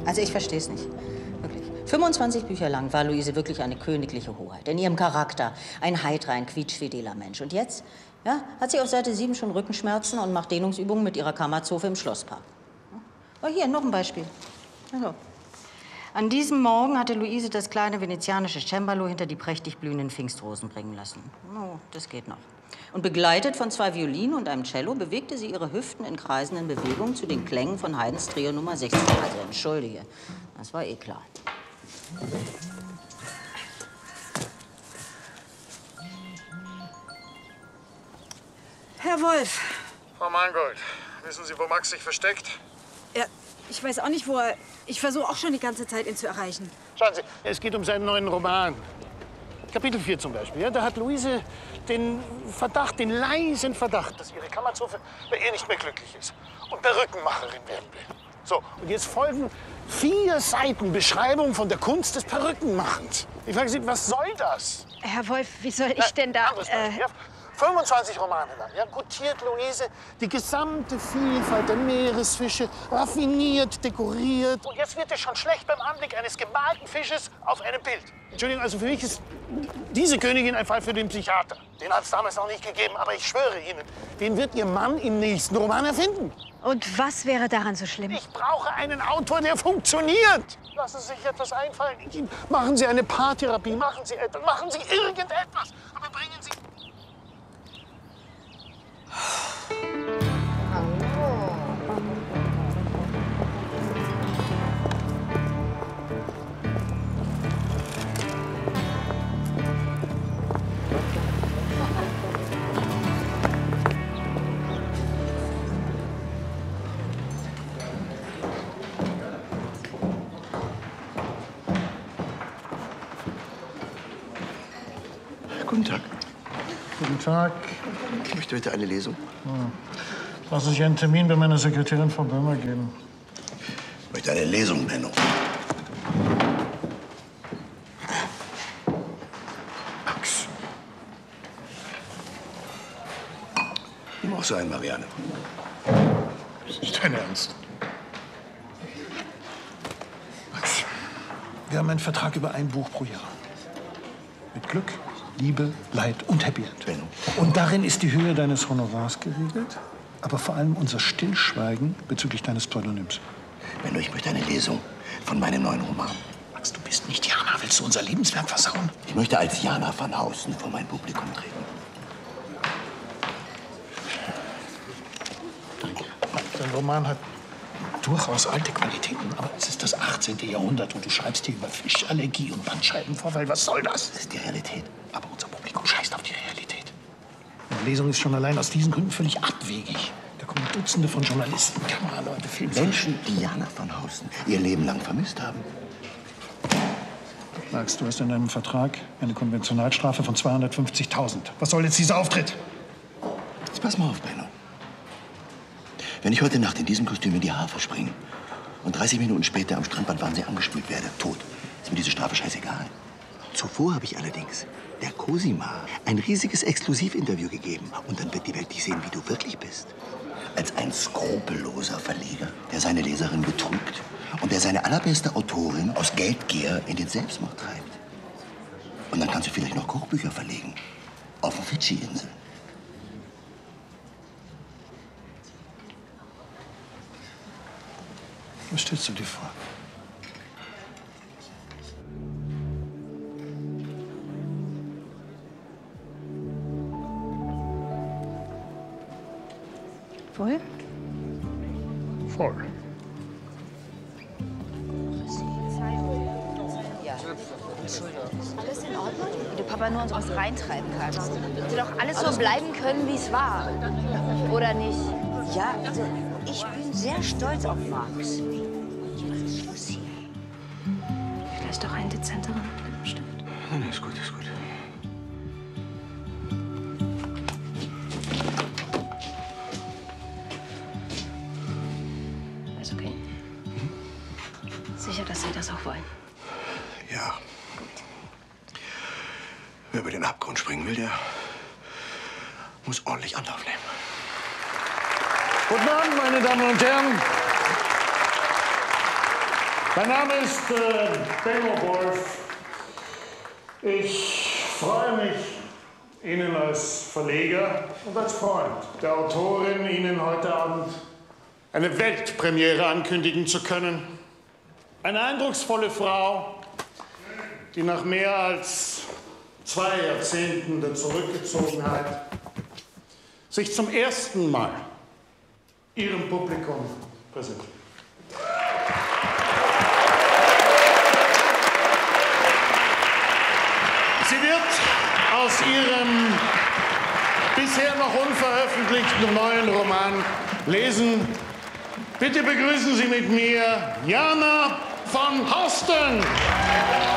Also ich verstehe es nicht. Wirklich. 25 Bücher lang war Luise wirklich eine königliche Hoheit. In ihrem Charakter ein heitrer, quietschfideler Mensch. Und jetzt, ja, hat sie auf Seite 7 schon Rückenschmerzen und macht Dehnungsübungen mit ihrer Kammerzofe im Schlosspark. Oh, hier, noch ein Beispiel. Also. An diesem Morgen hatte Luise das kleine venezianische Cembalo hinter die prächtig blühenden Pfingstrosen bringen lassen. Oh, das geht noch. Und begleitet von 2 Violinen und einem Cello bewegte sie ihre Hüften in kreisenden Bewegungen zu den Klängen von Haydns Trio Nummer 16. Also entschuldige, das war eh klar. Herr Wolf. Frau Mangold, wissen Sie, wo Max sich versteckt? Ja, ich weiß auch nicht, wo er... Ich versuche auch schon die ganze Zeit, ihn zu erreichen. Schauen Sie, es geht um seinen neuen Roman. Kapitel 4 zum Beispiel. Ja, da hat Luise den Verdacht, den leisen Verdacht, dass ihre Kammerzofe bei ihr nicht mehr glücklich ist und Perückenmacherin werden will. So, und jetzt folgen 4 Seiten Beschreibung von der Kunst des Perückenmachens. Ich frage Sie, was soll das? Herr Wolf, wie soll ich denn da... Anderes Beispiel, ja? 25 Romane lang, ja, gutiert Luise die gesamte Vielfalt der Meeresfische, raffiniert, dekoriert. Und jetzt wird es schon schlecht beim Anblick eines gemalten Fisches auf einem Bild. Entschuldigung, also für mich ist diese Königin ein Fall für den Psychiater. Den hat es damals noch nicht gegeben, aber ich schwöre Ihnen, den wird Ihr Mann im nächsten Roman erfinden. Und was wäre daran so schlimm? Ich brauche einen Autor, der funktioniert. Lassen Sie sich etwas einfallen. Machen Sie eine Paartherapie, machen Sie irgendetwas. Aber bringen Sie... Guten Tag. Guten Tag. Ich möchte bitte eine Lesung. Lass sich einen Termin bei meiner Sekretärin Frau Böhmer geben. Ich möchte eine Lesung, Benno. Max. Du brauchst einen, Marianne. Das ist nicht dein Ernst. Max, wir haben einen Vertrag über ein Buch pro Jahr. Mit Glück, Liebe, Leid und Happy End. Benno. Und darin ist die Höhe deines Honorars geregelt, aber vor allem unser Stillschweigen bezüglich deines Pseudonyms. Benno, ich möchte eine Lesung von meinem neuen Roman. Max, du bist nicht Jana. Willst du unser Lebenswerk versauen? Ich möchte als Jana van Hausen vor mein Publikum treten. Dein Roman hat durchaus alte Qualitäten, aber es ist das 18. Jahrhundert und du schreibst hier über Fischallergie und Bandscheibenvorfall. Was soll das? Das ist die Realität. Aber unser Publikum scheißt auf die Realität. Eine Lesung ist schon allein aus diesen Gründen völlig abwegig. Da kommen Dutzende von Journalisten, Kameraleute, Filmfilme. Menschen, die Jana van Hausen ihr Leben lang vermisst haben. Max, du hast in deinem Vertrag eine Konventionalstrafe von 250.000. Was soll jetzt dieser Auftritt? Jetzt pass mal auf, Benno. Wenn ich heute Nacht in diesem Kostüm in die Havel springe und 30 Minuten später am Strandbadwannsee angespült werde, tot, ist mir diese Strafe scheißegal. Zuvor habe ich allerdings der Cosima ein riesiges Exklusivinterview gegeben. Und dann wird die Welt dich sehen, wie du wirklich bist. Als ein skrupelloser Verleger, der seine Leserin betrügt und der seine allerbeste Autorin aus Geldgier in den Selbstmord treibt. Und dann kannst du vielleicht noch Kochbücher verlegen. Auf den Fidschi-Inseln. Was stellst du dir vor? Voll? Voll. Ja. Alles in Ordnung? Wie der Papa nur uns was reintreiben kann. Hätte doch alles so bleiben können, wie es war. Oder nicht? Ja, also ich bin sehr stolz auf Max. Was ist los hier? Vielleicht auch einen dezenteren Lippenstift. Nein, ist gut, ist gut. Ist okay? Sicher, dass Sie das auch wollen? Ja. Wer über den Abgrund springen will, der muss ordentlich Anlauf nehmen. Guten Abend, meine Damen und Herren. Mein Name ist Benno Wolf. Ich freue mich, Ihnen als Verleger und als Freund der Autorin Ihnen heute Abend eine Weltpremiere ankündigen zu können. Eine eindrucksvolle Frau, die nach mehr als 2 Jahrzehnten der Zurückgezogenheit sich zum ersten Mal ihrem Publikum präsentiert. Sie wird aus ihrem bisher noch unveröffentlichten neuen Roman lesen. Bitte begrüßen Sie mit mir Jana von Horsten.